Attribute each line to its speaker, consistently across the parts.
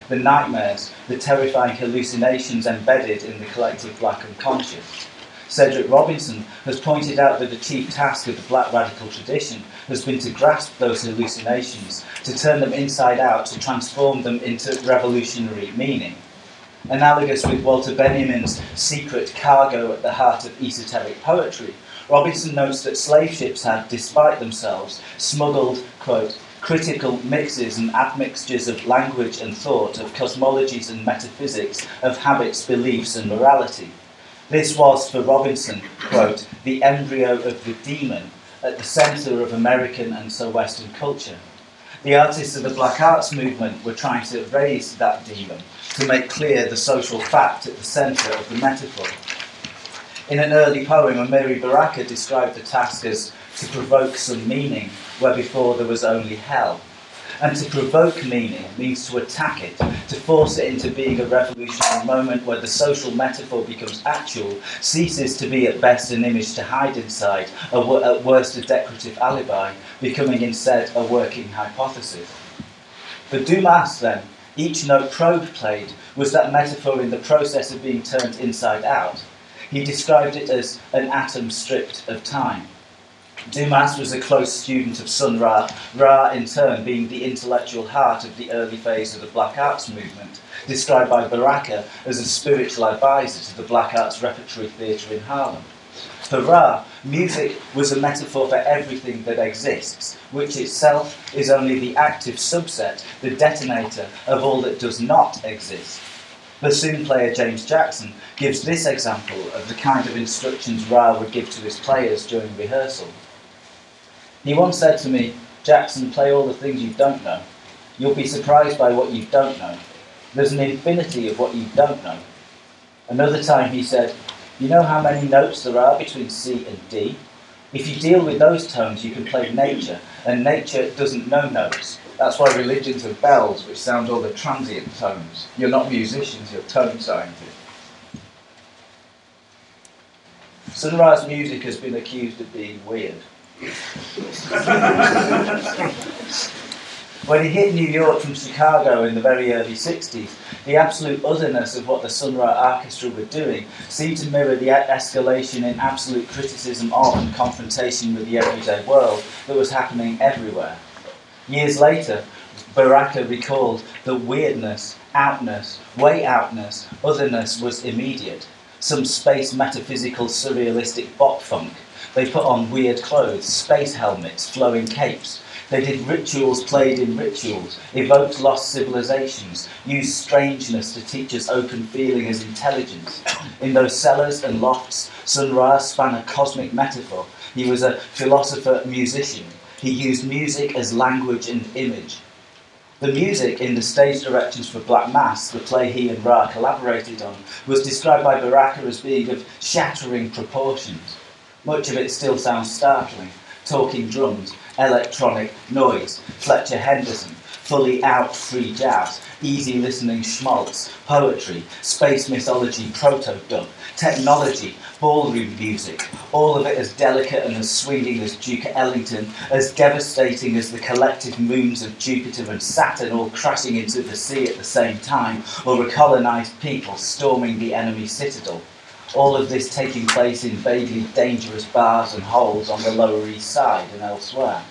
Speaker 1: the nightmares, the terrifying hallucinations embedded in the collective black unconscious. Cedric Robinson has pointed out that the chief task of the black radical tradition has been to grasp those hallucinations, to turn them inside out, to transform them into revolutionary meaning. Analogous with Walter Benjamin's secret cargo at the heart of esoteric poetry, Robinson notes that slave ships had, despite themselves, smuggled, quote, critical mixes and admixtures of language and thought, of cosmologies and metaphysics, of habits, beliefs and morality. This was, for Robinson, quote, the embryo of the demon at the centre of American and so Western culture. The artists of the Black Arts movement were trying to raise that demon, to make clear the social fact at the centre of the metaphor. In an early poem, Amiri Baraka described the task as to provoke some meaning where before there was only hell. And to provoke meaning means to attack it, to force it into being a revolutionary moment where the social metaphor becomes actual, ceases to be at best an image to hide inside, at worst a decorative alibi, becoming instead a working hypothesis. For Dumas, then, each note Probe played was that metaphor in the process of being turned inside out. He described it as an atom stripped of time. Dumas was a close student of Sun Ra, Ra in turn being the intellectual heart of the early phase of the Black Arts movement, described by Baraka as a spiritual advisor to the Black Arts Repertory Theatre in Harlem. For Ra, music was a metaphor for everything that exists, which itself is only the active subset, the detonator of all that does not exist. Bassoon player James Jackson gives this example of the kind of instructions Ra would give to his players during rehearsal. He once said to me, "Jackson, play all the things you don't know. You'll be surprised by what you don't know. There's an infinity of what you don't know." Another time he said, "You know how many notes there are between C and D? If you deal with those tones, you can play nature, and nature doesn't know notes. That's why religions have bells, which sound all the transient tones. You're not musicians, you're tone scientists." Sun Ra's music has been accused of being weird. When he hit New York from Chicago in the very early 60s, the absolute otherness of what the Sun Ra Orchestra were doing seemed to mirror the escalation in absolute criticism of and confrontation with the everyday world that was happening everywhere. Years later, Baraka recalled that weirdness, outness, way outness, otherness was immediate. Some space metaphysical surrealistic bop funk. They put on weird clothes, space helmets, flowing capes. They did rituals played in rituals, evoked lost civilizations, used strangeness to teach us open feeling as intelligence. In those cellars and lofts, Sun Ra span a cosmic metaphor. He was a philosopher-musician. He used music as language and image. The music in the stage directions for Black Mass, the play he and Ra collaborated on, was described by Baraka as being of shattering proportions. Much of it still sounds startling. Talking drums, electronic noise, Fletcher Henderson, fully out free jazz, easy listening schmaltz, poetry, space mythology proto-dub, technology, ballroom music, all of it as delicate and as swinging as Duke Ellington, as devastating as the collective moons of Jupiter and Saturn all crashing into the sea at the same time, or a colonised people storming the enemy citadel. All of this taking place in vaguely dangerous bars and holes on the Lower East Side and elsewhere.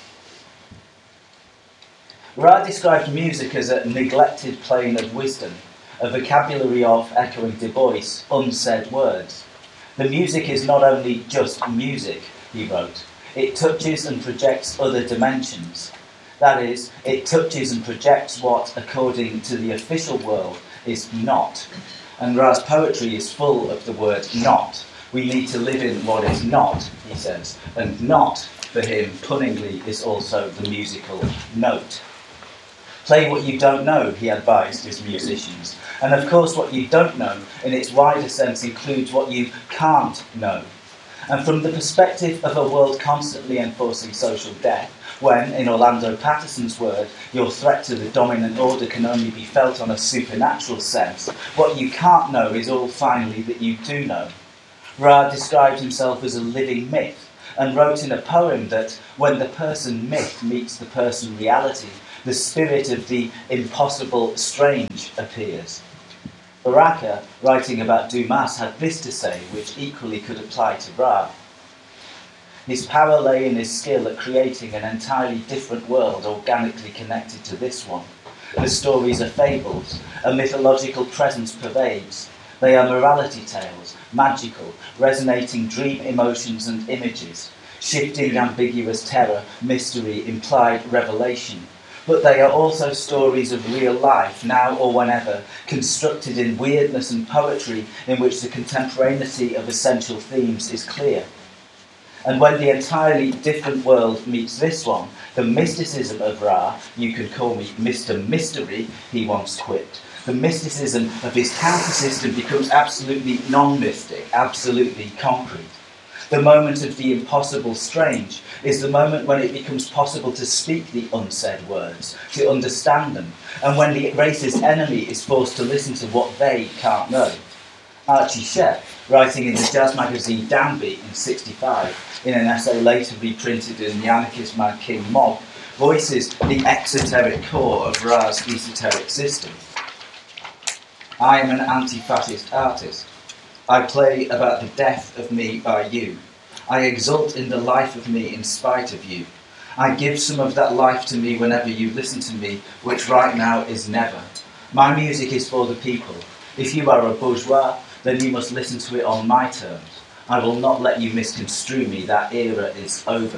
Speaker 1: Ra described music as a neglected plane of wisdom, a vocabulary of, echoing Du Bois, unsaid words. The music is not only just music, he wrote. It touches and projects other dimensions. That is, it touches and projects what, according to the official world, is not. And Ra's poetry is full of the word not. We need to live in what is not, he says. And not, for him, punningly, is also the musical note. Play what you don't know, he advised his musicians. And of course what you don't know, in its wider sense, includes what you can't know. And from the perspective of a world constantly enforcing social death, when, in Orlando Patterson's word, your threat to the dominant order can only be felt on a supernatural sense, what you can't know is all finally that you do know. Ra described himself as a living myth, and wrote in a poem that when the person myth meets the person reality, the spirit of the impossible strange appears. Baraka, writing about Dumas, had this to say, which equally could apply to Ra. His power lay in his skill at creating an entirely different world organically connected to this one. The stories are fables, a mythological presence pervades. They are morality tales, magical, resonating dream emotions and images, shifting ambiguous terror, mystery, implied revelation. But they are also stories of real life, now or whenever, constructed in weirdness and poetry in which the contemporaneity of essential themes is clear. And when the entirely different world meets this one, the mysticism of Ra, you can call me Mr. Mystery, he once quipped, the mysticism of his counter-system becomes absolutely non-mystic, absolutely concrete. The moment of the impossible strange is the moment when it becomes possible to speak the unsaid words, to understand them, and when the racist enemy is forced to listen to what they can't know. Archie Shepp, writing in the jazz magazine Downbeat in '65, in an essay later reprinted in the anarchist Man King Mob, voices the exoteric core of Ra's esoteric system. I am an anti-fascist artist. I play about the death of me by you. I exult in the life of me in spite of you. I give some of that life to me whenever you listen to me, which right now is never. My music is for the people. If you are a bourgeois, then you must listen to it on my terms. I will not let you misconstrue me. That era is over.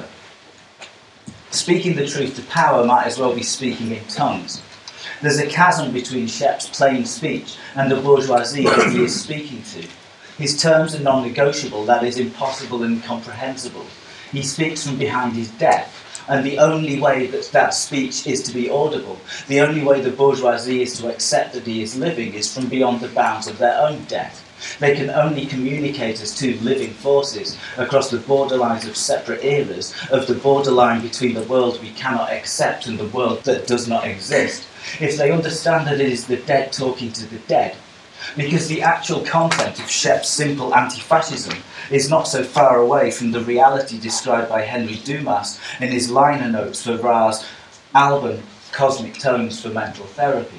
Speaker 1: Speaking the truth to power might as well be speaking in tongues. There's a chasm between Shepp's plain speech and the bourgeoisie that he is speaking to. His terms are non-negotiable, that is, impossible and incomprehensible. He speaks from behind his death, and the only way that speech is to be audible, the only way the bourgeoisie is to accept that he is living, is from beyond the bounds of their own death. They can only communicate as two living forces across the borderlines of separate eras, of the borderline between the world we cannot accept and the world that does not exist, if they understand that it is the dead talking to the dead. Because the actual content of Shepp's simple anti-fascism is not so far away from the reality described by Henry Dumas in his liner notes for Ra's album Cosmic Tones for Mental Therapy.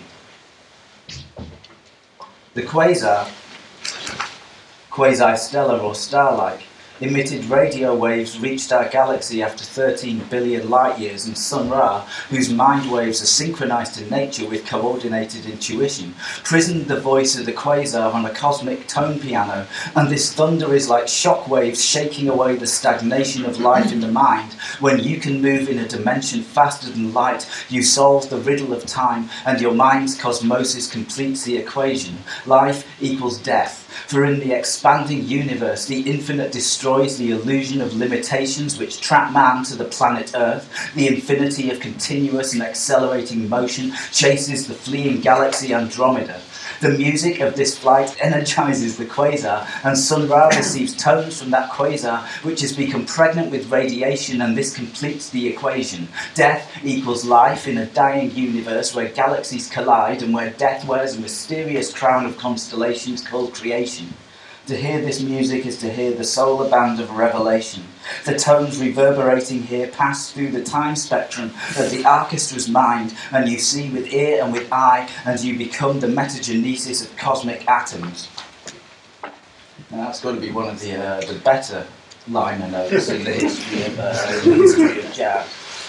Speaker 1: The quasar, quasi-stellar or star-like, emitted radio waves reached our galaxy after 13 billion light years, and Sun Ra, whose mind waves are synchronized to nature with coordinated intuition, prisoned the voice of the quasar on a cosmic tone piano, and this thunder is like shock waves shaking away the stagnation of life in the mind. When you can move in a dimension faster than light, you solve the riddle of time, and your mind's cosmosis completes the equation. Life equals death. For in the expanding universe, the infinite destroys the illusion of limitations which trap man to the planet Earth. The infinity of continuous and accelerating motion chases the fleeing galaxy Andromeda. The music of this flight energizes the quasar, and Sun Ra receives tones from that quasar, which has become pregnant with radiation, and this completes the equation. Death equals life in a dying universe where galaxies collide and where death wears a mysterious crown of constellations called creation. To hear this music is to hear the solar band of revelation. The tones reverberating here pass through the time spectrum of the orchestra's mind, and you see with ear and with eye, and you become the metagenesis of cosmic atoms. And that's got to be one of the better liner notes in the history of jazz.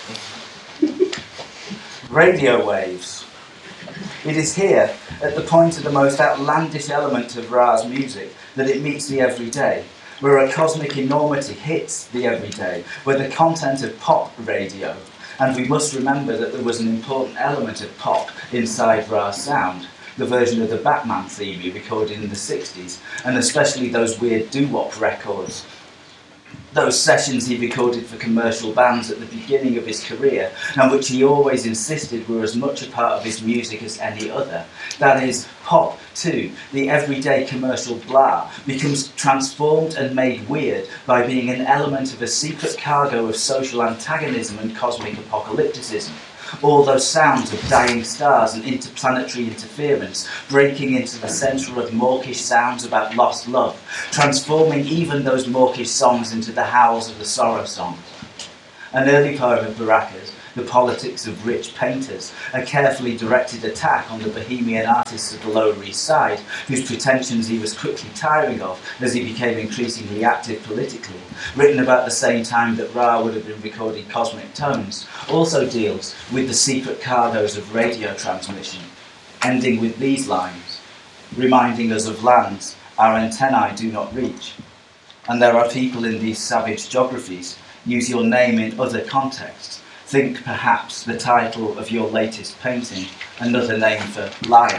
Speaker 1: Radio waves. It is here, at the point of the most outlandish element of Ra's music, that it meets the everyday, where a cosmic enormity hits the everyday, where the content of pop radio, and we must remember that there was an important element of pop inside Ra's sound, the version of the Batman theme he recorded in the 60s, and especially those weird doo-wop records. Those sessions he recorded for commercial bands at the beginning of his career, and which he always insisted were as much a part of his music as any other. That is, pop, too, the everyday commercial blah, becomes transformed and made weird by being an element of a secret cargo of social antagonism and cosmic apocalypticism. All those sounds of dying stars and interplanetary interference breaking into the centre of mawkish sounds about lost love, transforming even those mawkish songs into the howls of the sorrow songs. An early poem of Baraka's, the politics of rich painters, a carefully directed attack on the bohemian artists of the Lower East Side, whose pretensions he was quickly tiring of as he became increasingly active politically, written about the same time that Ra would have been recording Cosmic Tones, also deals with the secret cargoes of radio transmission, ending with these lines, reminding us of lands our antennae do not reach. And there are people in these savage geographies. Use your name in other contexts. Think perhaps the title of your latest painting, another name for liar.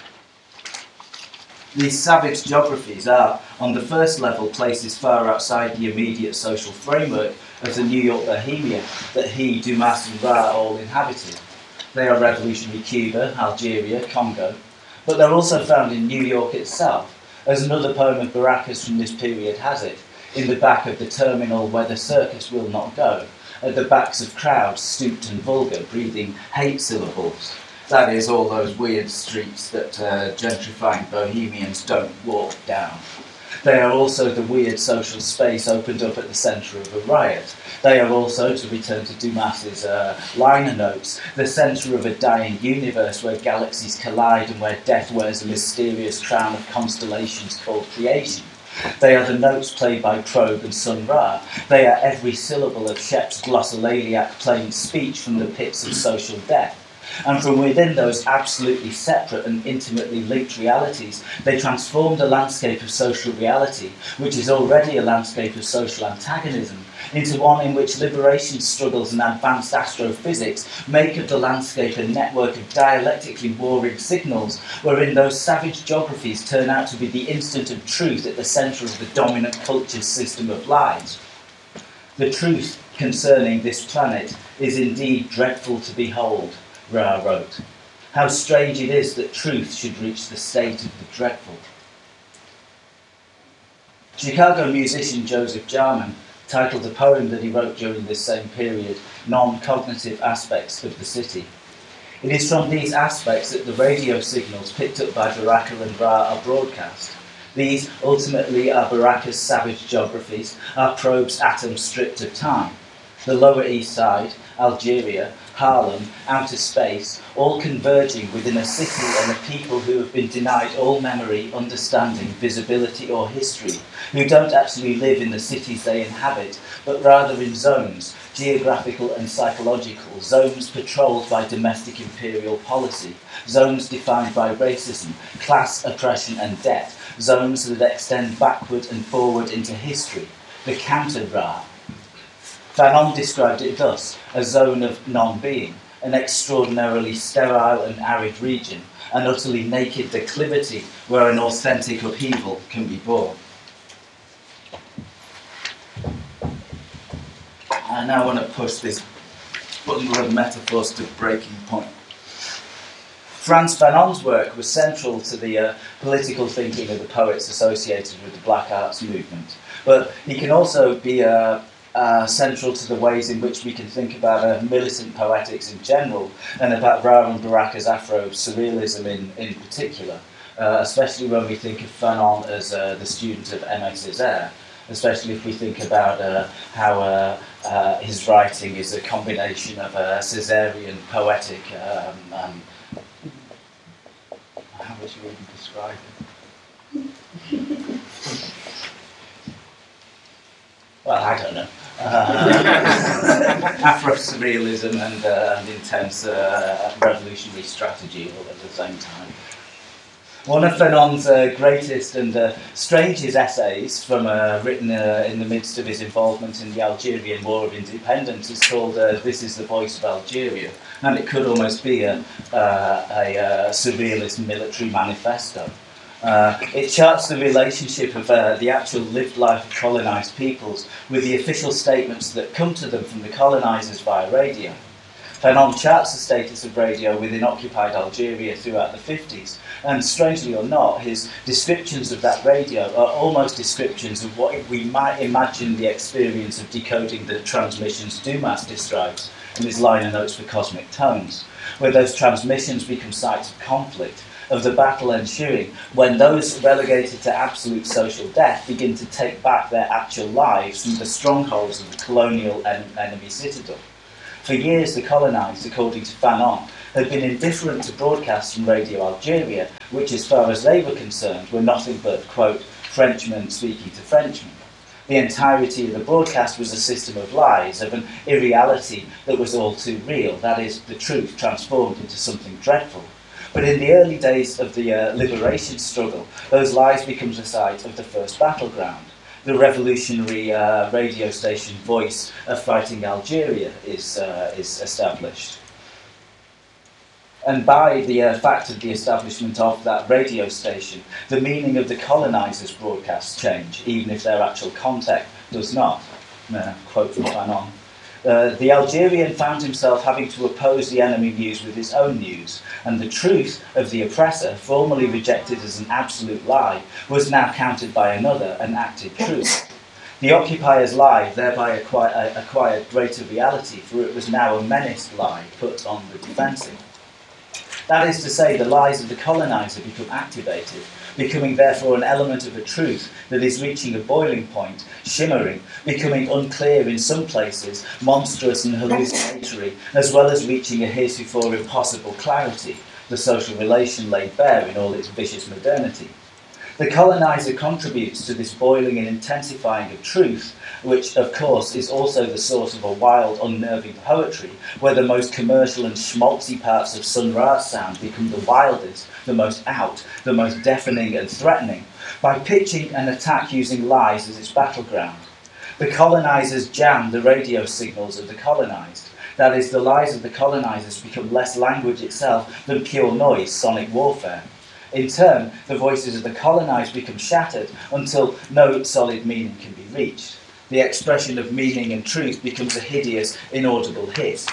Speaker 1: These savage geographies are, on the first level, places far outside the immediate social framework of the New York bohemia that he, Dumas and Ra all inhabited. They are revolutionary Cuba, Algeria, Congo, but they're also found in New York itself, as another poem of Baraka's from this period has it, in the back of the terminal where the circus will not go, at the backs of crowds stooped and vulgar, breathing hate syllables. That is, all those weird streets that gentrifying bohemians don't walk down. They are also the weird social space opened up at the centre of a riot. They are also, to return to Dumas's liner notes, the centre of a dying universe where galaxies collide and where death wears a mysterious crown of constellations called creation. They are the notes played by Krogh and Sun Ra. They are every syllable of Shep's glossolaliac playing speech from the pits of social death. And from within those absolutely separate and intimately linked realities, they transform the landscape of social reality, which is already a landscape of social antagonism, into one in which liberation struggles and advanced astrophysics make of the landscape a network of dialectically warring signals, wherein those savage geographies turn out to be the instant of truth at the centre of the dominant culture's system of lies. The truth concerning this planet is indeed dreadful to behold, Ra wrote. How strange it is that truth should reach the state of the dreadful. Chicago musician Joseph Jarman titled a poem that he wrote during this same period, Non-Cognitive Aspects of the City. It is from these aspects that the radio signals picked up by Baraka and Ra are broadcast. These ultimately are Baraka's savage geographies, are Probst's atoms stripped of time. The Lower East Side, Algeria, Harlem, outer space, all converging within a city and a people who have been denied all memory, understanding, visibility or history, who don't actually live in the cities they inhabit, but rather in zones, geographical and psychological, zones patrolled by domestic imperial policy, zones defined by racism, class oppression and debt, zones that extend backward and forward into history, the counter-Ra. Fanon described it thus, a zone of non-being, an extraordinarily sterile and arid region, an utterly naked declivity where an authentic upheaval can be born. I now want to push this bundle of metaphors to breaking point. Frantz Fanon's work was central to the political thinking of the poets associated with the Black Arts movement, but he can also be central to the ways in which we can think about militant poetics in general and about Ra and Baraka's Afro-surrealism in particular, especially when we think of Fanon as the student of Aimé Césaire, especially if we think about how his writing is a combination of Caesarean poetic, how would you even describe it? Well, I don't know. Afro-surrealism and intense revolutionary strategy all at the same time. One of Fanon's greatest and strangest essays, from written in the midst of his involvement in the Algerian War of Independence, is called "This is the Voice of Algeria," and it could almost be a surrealist military manifesto. It charts the relationship of the actual lived life of colonised peoples with the official statements that come to them from the colonisers via radio. Fanon charts the status of radio within occupied Algeria throughout the 50s, and strangely or not, his descriptions of that radio are almost descriptions of what we might imagine the experience of decoding the transmissions Dumas describes in his liner notes for Cosmic Tones, where those transmissions become sites of conflict, of the battle ensuing, when those relegated to absolute social death begin to take back their actual lives from the strongholds of the colonial enemy citadel. For years, the colonised, according to Fanon, had been indifferent to broadcasts from Radio Algeria, which, as far as they were concerned, were nothing but, quote, Frenchmen speaking to Frenchmen. The entirety of the broadcast was a system of lies, of an irreality that was all too real, that is, the truth transformed into something dreadful. But in the early days of the liberation struggle, those lies become the site of the first battleground. The revolutionary radio station Voice of Fighting Algeria is established. And by the fact of the establishment of that radio station, the meaning of the colonisers' broadcasts change, even if their actual content does not. Quote from Fanon. The Algerian found himself having to oppose the enemy news with his own news, and the truth of the oppressor, formerly rejected as an absolute lie, was now countered by another, an acted truth. The occupier's lie thereby acquired greater reality, for it was now a menaced lie put on the defensive. That is to say, the lies of the coloniser become activated, becoming therefore an element of a truth that is reaching a boiling point, shimmering, becoming unclear in some places, monstrous and hallucinatory, as well as reaching a heretofore impossible clarity, the social relation laid bare in all its vicious modernity. The coloniser contributes to this boiling and intensifying of truth, which, of course, is also the source of a wild, unnerving poetry, where the most commercial and schmaltzy parts of Sun Ra's sound become the wildest, the most out, the most deafening and threatening, by pitching an attack using lies as its battleground. The colonisers jam the radio signals of the colonised. That is, the lies of the colonisers become less language itself than pure noise, sonic warfare. In turn, the voices of the colonised become shattered until no solid meaning can be reached. The expression of meaning and truth becomes a hideous, inaudible hiss.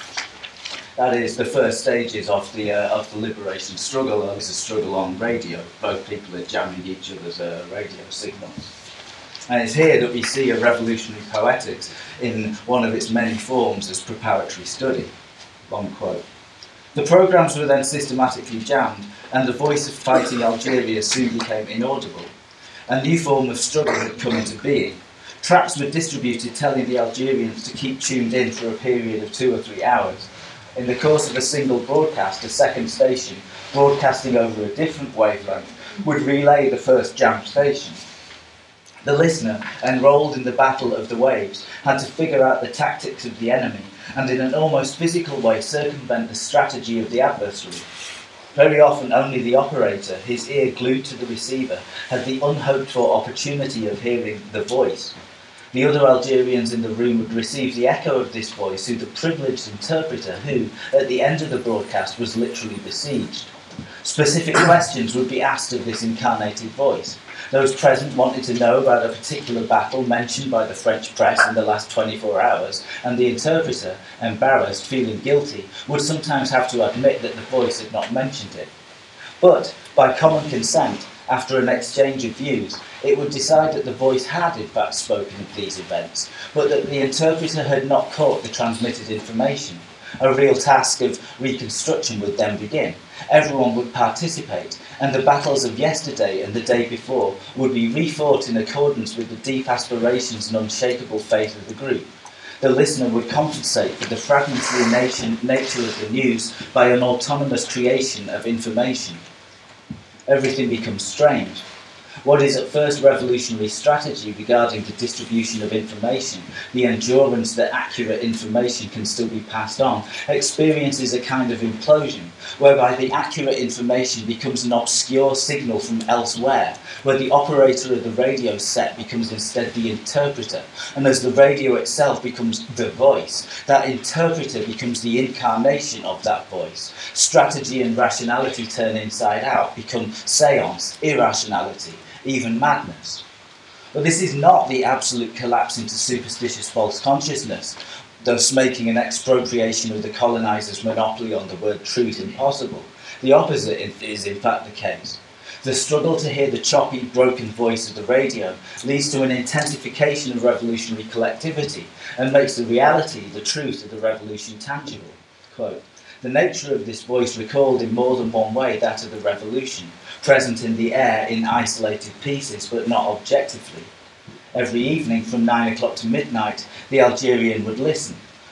Speaker 1: That is, the first stages of the liberation struggle. There's a struggle on radio. Both people are jamming each other's radio signals. And it's here that we see a revolutionary poetics in one of its many forms as preparatory study. Long quote. The programmes were then systematically jammed, and the Voice of Fighting Algeria soon became inaudible. A new form of struggle had come into being. Tracks were distributed telling the Algerians to keep tuned in for a period of 2 or 3 hours. In the course of a single broadcast, a second station, broadcasting over a different wavelength, would relay the first jammed station. The listener, enrolled in the battle of the waves, had to figure out the tactics of the enemy and in an almost physical way circumvent the strategy of the adversary. Very often only the operator, his ear glued to the receiver, had the unhoped-for opportunity of hearing the voice. The other Algerians in the room would receive the echo of this voice through the privileged interpreter who, at the end of the broadcast, was literally besieged. Specific questions would be asked of this incarnated voice. Those present wanted to know about a particular battle mentioned by the French press in the last 24 hours, and the interpreter, embarrassed, feeling guilty, would sometimes have to admit that the voice had not mentioned it. But, by common consent, after an exchange of views, it would decide that the voice had in fact spoken of these events, but that the interpreter had not caught the transmitted information. A real task of reconstruction would then begin. Everyone would participate, and the battles of yesterday and the day before would be refought in accordance with the deep aspirations and unshakable faith of the group. The listener would compensate for the fragmentary nature of the news by an autonomous creation of information. Everything becomes strange. What is at first revolutionary strategy regarding the distribution of information, the endurance that accurate information can still be passed on, experiences a kind of implosion, whereby the accurate information becomes an obscure signal from elsewhere, where the operator of the radio set becomes instead the interpreter, and as the radio itself becomes the voice, that interpreter becomes the incarnation of that voice. Strategy and rationality turn inside out, become seance, irrationality, even madness. But this is not the absolute collapse into superstitious false consciousness, thus making an expropriation of the colonizers' monopoly on the word truth impossible. The opposite is in fact the case. The struggle to hear the choppy, broken voice of the radio leads to an intensification of revolutionary collectivity and makes the reality, the truth of the revolution tangible. Quote, the nature of this voice recalled in more than one way that of the revolution, present in the air in isolated pieces, but not objectively. Every evening from 9 o'clock to midnight, the Algerian would listen.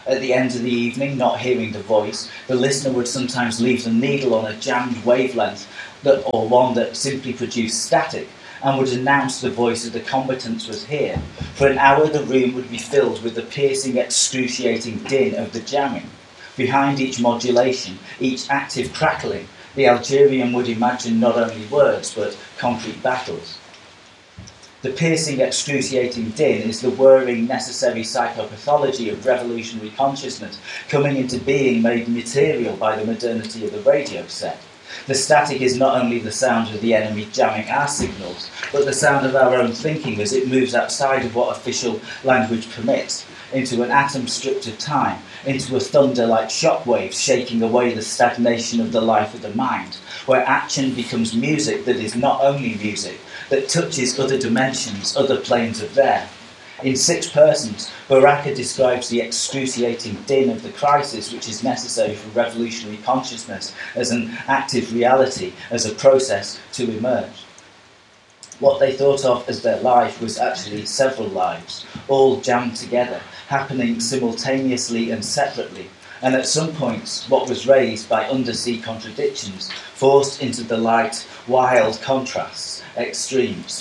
Speaker 1: At the end of the evening, not hearing the voice, the listener would sometimes leave the needle on a jammed wavelength or one that simply produced static, and would announce the voice of the combatants was here. For an hour the room would be filled with the piercing, excruciating din of the jamming. Behind each modulation, each active crackling, the Algerian would imagine not only words, but concrete battles. The piercing, excruciating din is the whirring, necessary psychopathology of revolutionary consciousness coming into being, made material by the modernity of the radio set. The static is not only the sound of the enemy jamming our signals, but the sound of our own thinking as it moves outside of what official language permits, into an atom stripped of time, into a thunder like shockwaves shaking away the stagnation of the life of the mind, where action becomes music that is not only music, that touches other dimensions, other planes of there. In 6 persons, Baraka describes the excruciating din of the crisis which is necessary for revolutionary consciousness as an active reality, as a process to emerge. What they thought of as their life was actually several lives, all jammed together, happening simultaneously and separately, and at some points what was raised by undersea contradictions, forced into the light, wild contrasts, extremes.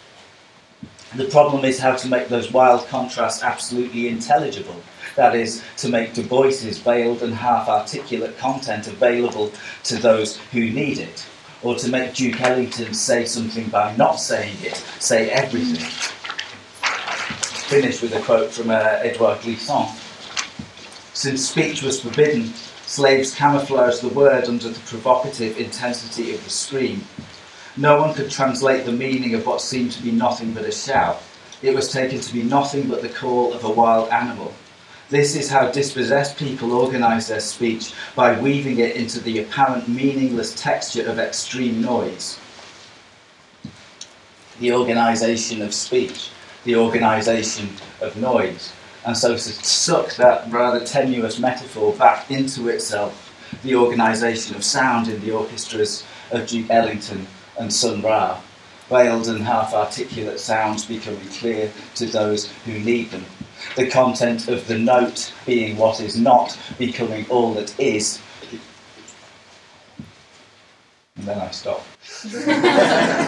Speaker 1: The problem is how to make those wild contrasts absolutely intelligible. That is, to make Du Bois's veiled and half-articulate content available to those who need it, or to make Duke Ellington say something by not saying it, say everything. Finish with a quote from Edouard Glissant. Since speech was forbidden, slaves camouflaged the word under the provocative intensity of the scream. No one could translate the meaning of what seemed to be nothing but a shout. It was taken to be nothing but the call of a wild animal. This is how dispossessed people organise their speech, by weaving it into the apparent meaningless texture of extreme noise. The organisation of speech, the organisation of noise. And so to suck that rather tenuous metaphor back into itself, the organisation of sound in the orchestras of Duke Ellington and Sun Ra, veiled and half-articulate sounds becoming clear to those who need them. The content of the note being what is not, becoming all that is. And then I stop.